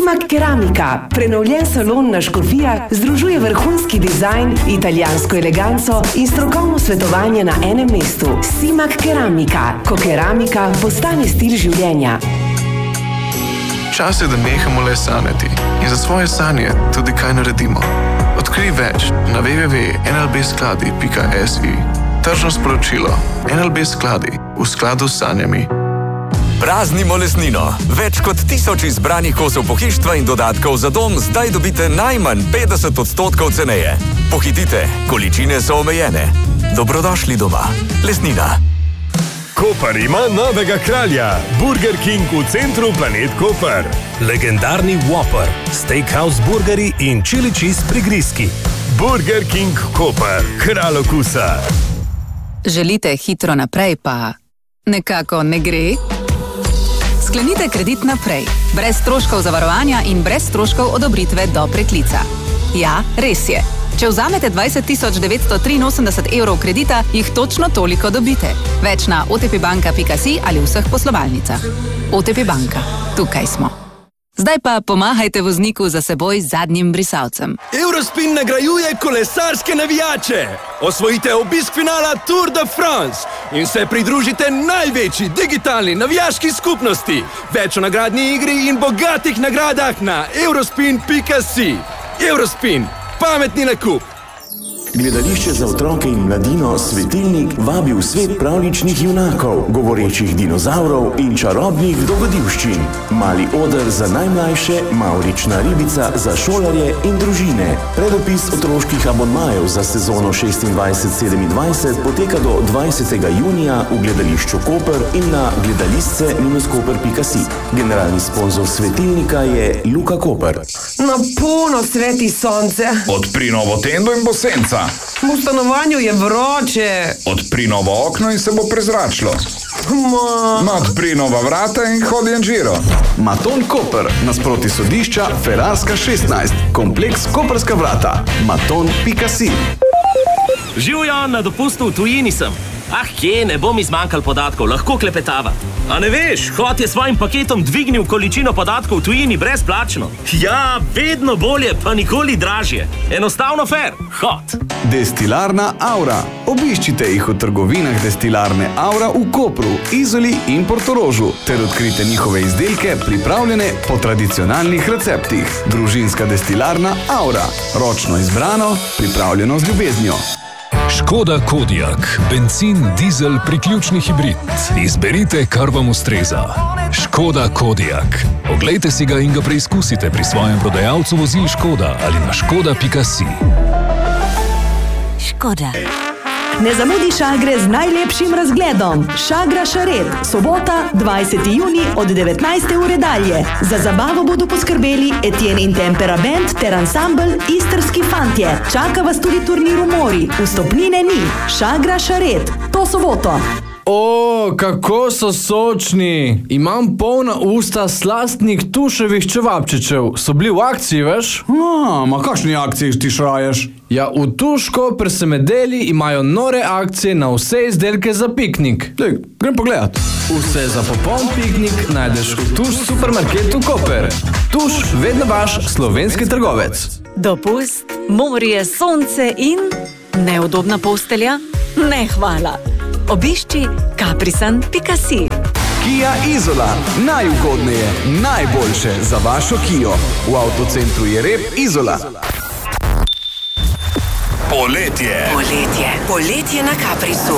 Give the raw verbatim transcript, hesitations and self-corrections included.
Simak Keramika, prenovljen salon na Škofijah, združuje vrhunski dizajn, italijansko eleganco in strokovno svetovanje na enem mestu. Simak Keramika, ko keramika postane stil življenja. Čas je, da nehamo le sanjati in za svoje sanje tudi kaj naredimo. Odkrij več na w w w pika n l b skladi pika s i. Tržno sporočilo. N L B skladi v skladu s sanjami. Praznimo lesnino. Več kot tisoč izbranih kosov pohištva in dodatkov za dom zdaj dobite najmanj petdeset odstotkov ceneje. Pohitite, količine so omejene. Dobrodošli doma. Lesnina. Koper ima novega kralja. Burger King v centru Planet Koper. Legendarni Whopper, steakhouse burgeri in chili cheese prigrizki. Burger King Koper, kralj okusa. Želite hitro naprej, pa nekako ne gre? Sklenite kredit naprej, brez stroškov zavarovanja in brez stroškov odobritve do preklica. Ja, res je. Če vzamete dvajset tisoč devetsto triinosemdeset evrov kredita, jih točno toliko dobite. Več na o t p banka pika si ali vseh poslovalnicah. O T P banka. Tukaj smo. Zdaj pa pomahajte vozniku za seboj z zadnjim brisalcem. Eurospin nagrajuje kolesarske navijače. Osvojite obisk finala Tour de France in se pridružite največji digitalni navijaški skupnosti. Več o nagradni igri in bogatih nagradah na eurospin pika si. Eurospin. Pametni nakup. Gledališče za otroke in mladino Svetilnik vabi v svet pravljičnih junakov, govorečih dinozavrov in čarobnih dogodivščin. Mali oder za najmlajše, mavrična ribica za šolarje in družine. Predopis otroških abonmajev za sezono šestindvajset sedemindvajset poteka do dvajsetega junija v gledališču Koper in na gledališče koper pika si. Generalni sponzor Svetilnika je Luka Koper. Na puno sveti sonce. Odpri novo tendo in bo senca. V stanovanju je vroče. Odpri novo okno in se bo prezračilo. Ma... Odpri nova vrata in hodi en žiro. Maton Koper, nasproti sodišča Ferrarska šestnajst. Kompleks Koperska vrata. maton pika si. Živjo, na dopustu v tujini sem. Ah, kje, ne bom izmanjkal podatkov, lahko klepetava. A ne veš, Hot je svojim paketom dvignil količino podatkov v tujini brezplačno. Ja, vedno bolje, pa nikoli dražje. Enostavno fair. Hot. Destilarna Aura. Obiščite jih v trgovinah Destilarne Aura v Kopru, Izoli in Portorožu, ter odkrite njihove izdelke pripravljene po tradicionalnih receptih. Družinska destilarna Aura. Ročno izbrano, pripravljeno z ljubeznijo. Škoda Kodiaq, bencin, dizel, priključni hibrid. Izberite, kar vam ustreza. Škoda Kodiaq. Oglejte si ga in ga preizkusite pri svojem prodajalcu vozil Škoda ali na škoda pika si. Škoda. Ne zamudi šagre z najlepšim razgledom. Šagra Šaret, sobota, dvajseti junij od devetnajste ure dalje. Za zabavo bodo poskrbeli Etienne in Tempera Band ter ansambl Istrski fantje. Čaka vas tudi turnir v Mori. Vstopnine ni. Šagra Šaret. To soboto. O, kako so sočni. Imam polna usta slastnih tuševih čevapčičev. So bili v akciji, veš? A, ma kakšni akciji ti šraješ? Ja, v Tuš Koper Semedeli imajo nore akcije na vse izdelke za piknik. Dej, grem pogledat. Vse za popoln piknik najdeš v Tuš supermarketu Koper. Tuš, vedno vaš slovenski trgovec. Dopust, morje, sonce in neudobna postelja? Ne, hvala. Obišči kaprisan pika si. Kia Izola. Najugodneje, najboljše za vašo Kio. V avtocentru Jereb Izola. Poletje. Poletje. Poletje na Kaprisu.